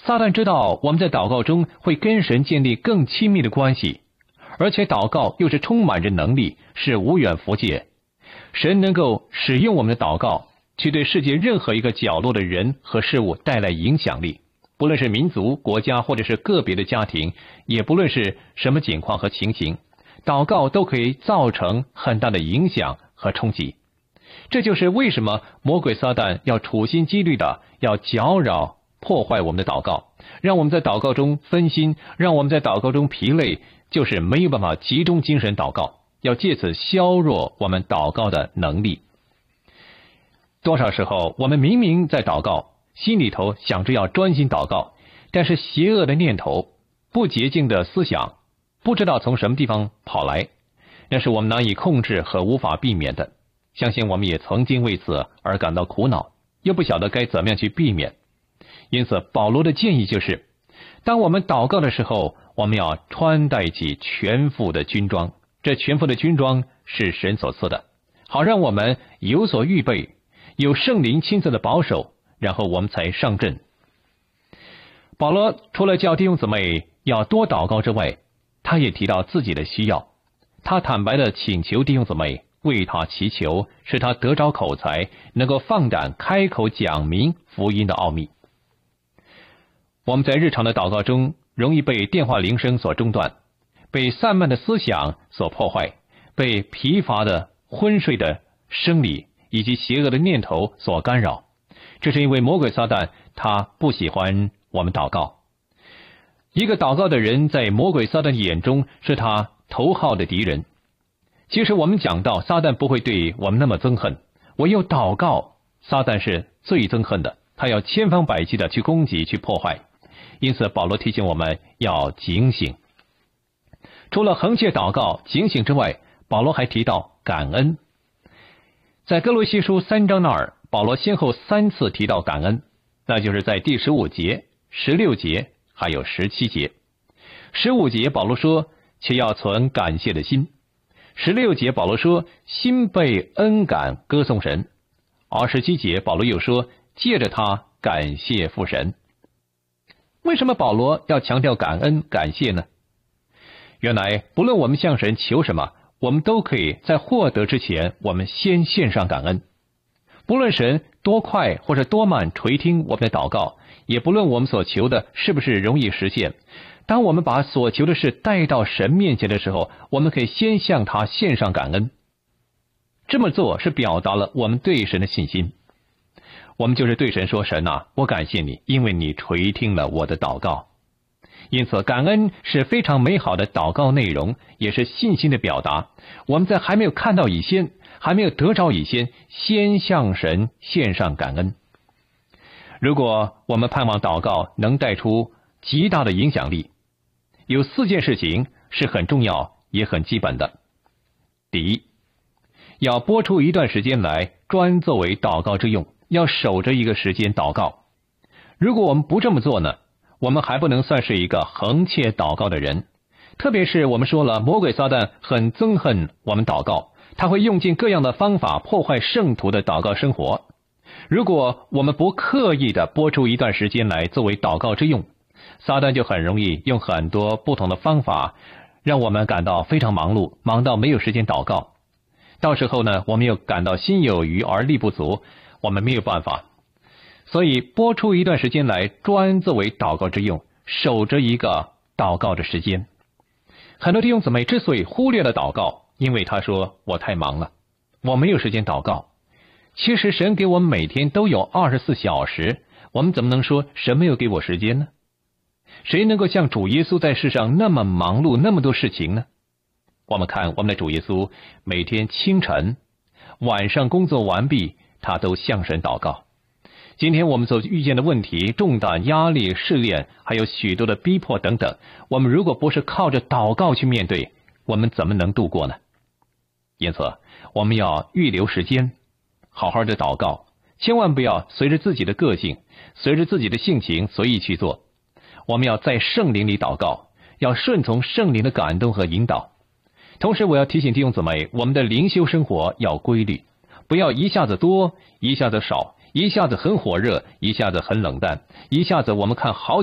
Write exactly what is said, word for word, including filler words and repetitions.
撒旦知道我们在祷告中会跟神建立更亲密的关系，而且祷告又是充满着能力，是无远弗届。神能够使用我们的祷告，去对世界任何一个角落的人和事物带来影响力，不论是民族、国家，或者是个别的家庭，也不论是什么情况和情形，祷告都可以造成很大的影响和冲击。这就是为什么魔鬼撒旦要处心积虑的要搅扰破坏我们的祷告，让我们在祷告中分心，让我们在祷告中疲累，就是没有办法集中精神祷告，要借此削弱我们祷告的能力。多少时候我们明明在祷告，心里头想着要专心祷告，但是邪恶的念头、不洁净的思想不知道从什么地方跑来，那是我们难以控制和无法避免的。相信我们也曾经为此而感到苦恼，又不晓得该怎么样去避免。因此保罗的建议就是，当我们祷告的时候，我们要穿戴起全副的军装，这全副的军装是神所赐的，好让我们有所预备，有圣灵亲自的保守，然后我们才上阵。保罗除了叫弟兄姊妹要多祷告之外，他也提到自己的需要，他坦白的请求弟兄姊妹为他祈求，使他得着口才，能够放胆开口讲明福音的奥秘。我们在日常的祷告中，容易被电话铃声所中断，被散漫的思想所破坏，被疲乏的昏睡的生理以及邪恶的念头所干扰。这是因为魔鬼撒旦他不喜欢我们祷告。一个祷告的人在魔鬼撒旦眼中是他头号的敌人。其实我们讲到撒旦不会对我们那么憎恨，唯有祷告，撒旦是最憎恨的，他要千方百计的去攻击、去破坏。因此保罗提醒我们要警醒。除了横切祷告、警醒之外，保罗还提到感恩。在哥罗西书三章那儿，保罗先后三次提到感恩，那就是在第十五节、十六节还有十七节。十五节保罗说，且要存感谢的心。十六节保罗说，心被恩感歌颂神。而十七节保罗又说，借着他感谢父神。为什么保罗要强调感恩感谢呢？原来不论我们向神求什么，我们都可以在获得之前，我们先献上感恩。不论神多快或者多慢垂听我们的祷告，也不论我们所求的是不是容易实现，当我们把所求的事带到神面前的时候，我们可以先向他献上感恩。这么做是表达了我们对神的信心。我们就是对神说，神啊，我感谢你，因为你垂听了我的祷告。因此感恩是非常美好的祷告内容，也是信心的表达。我们在还没有看到以先，还没有得着以先，先向神献上感恩。如果我们盼望祷告能带出极大的影响力，有四件事情是很重要也很基本的。第一，要拨出一段时间来专作为祷告之用，要守着一个时间祷告。如果我们不这么做呢，我们还不能算是一个横切祷告的人。特别是我们说了，魔鬼撒旦很憎恨我们祷告，他会用尽各样的方法破坏圣徒的祷告生活。如果我们不刻意的拨出一段时间来作为祷告之用，撒旦就很容易用很多不同的方法让我们感到非常忙碌，忙到没有时间祷告。到时候呢，我们又感到心有余而力不足，我们没有办法。所以拨出一段时间来专作为祷告之用，守着一个祷告的时间。很多弟兄姊妹之所以忽略了祷告，因为他说我太忙了，我没有时间祷告。其实神给我们每天都有二十四小时，我们怎么能说神没有给我时间呢？谁能够像主耶稣在世上那么忙碌，那么多事情呢？我们看我们的主耶稣，每天清晨、晚上工作完毕，他都向神祷告。今天我们所遇见的问题、重担、压力、试炼，还有许多的逼迫等等，我们如果不是靠着祷告去面对，我们怎么能度过呢？因此我们要预留时间，好好的祷告，千万不要随着自己的个性，随着自己的性情随意去做。我们要在圣灵里祷告，要顺从圣灵的感动和引导。同时我要提醒弟兄姊妹，我们的灵修生活要规律，不要一下子多，一下子少，一下子很火热，一下子很冷淡，一下子我们看好